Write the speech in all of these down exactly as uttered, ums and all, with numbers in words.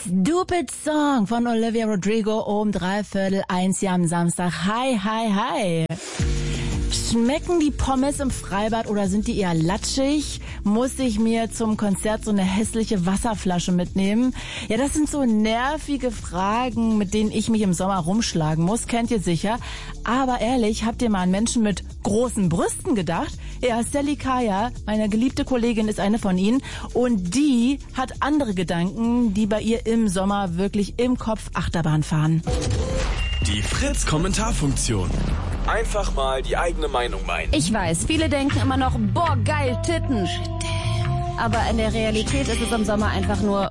Stupid Song von Olivia Rodrigo um dreiviertel eins hier am Samstag. Hi, hi, hi. Schmecken die Pommes im Freibad oder sind die eher latschig? Muss ich mir zum Konzert so eine hässliche Wasserflasche mitnehmen? Ja, das sind so nervige Fragen, mit denen ich mich im Sommer rumschlagen muss, kennt ihr sicher. Aber ehrlich, habt ihr mal an Menschen mit großen Brüsten gedacht? Ja, Sally Kaya, meine geliebte Kollegin, ist eine von ihnen. Und die hat andere Gedanken, die bei ihr im Sommer wirklich im Kopf Achterbahn fahren. Die Fritz-Kommentarfunktion. Einfach mal die eigene Meinung meinen. Ich weiß, viele denken immer noch, boah, geil, Titten. Aber in der Realität ist es im Sommer einfach nur,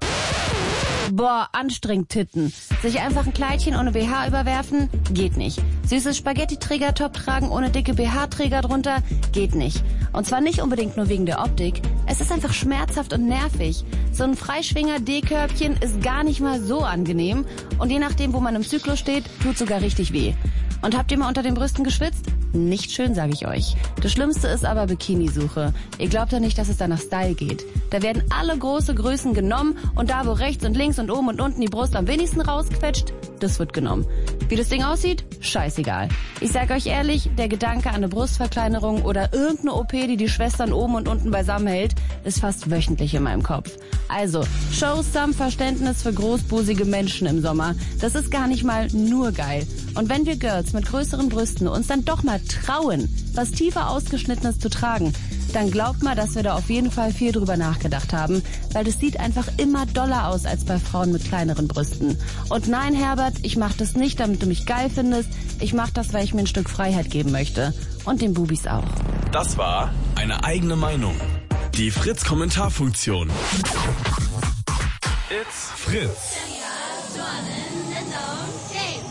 boah, anstrengend Titten. Sich einfach ein Kleidchen ohne B H überwerfen? Geht nicht. Süßes Spaghetti-Träger-Top tragen ohne dicke B H-Träger drunter? Geht nicht. Und zwar nicht unbedingt nur wegen der Optik. Es ist einfach schmerzhaft und nervig. So ein Freischwinger-D-Körbchen ist gar nicht mal so angenehm. Und je nachdem, wo man im Zyklus steht, tut sogar richtig weh. Und habt ihr mal unter den Brüsten geschwitzt? Nicht schön, sage ich euch. Das Schlimmste ist aber Bikinisuche. Ihr glaubt ja nicht, dass es da nach Style geht. Da werden alle große Größen genommen und da, wo rechts und links und oben und unten die Brust am wenigsten rausquetscht, das wird genommen. Wie das Ding aussieht? Scheißegal. Ich sag euch ehrlich, der Gedanke an eine Brustverkleinerung oder irgendeine O P, die die Schwestern oben und unten beisammen hält, ist fast wöchentlich in meinem Kopf. Also, show some Verständnis für großbusige Menschen im Sommer. Das ist gar nicht mal nur geil. Und wenn wir Girls mit größeren Brüsten uns dann doch mal trauen, was tiefer ausgeschnittenes zu tragen, dann glaubt mal, dass wir da auf jeden Fall viel drüber nachgedacht haben, weil das sieht einfach immer doller aus als bei Frauen mit kleineren Brüsten. Und nein, Herbert, ich mach das nicht, damit du mich geil findest. Ich mach das, weil ich mir ein Stück Freiheit geben möchte. Und den Bubis auch. Das war eine eigene Meinung. Die Fritz-Kommentarfunktion. It's Fritz.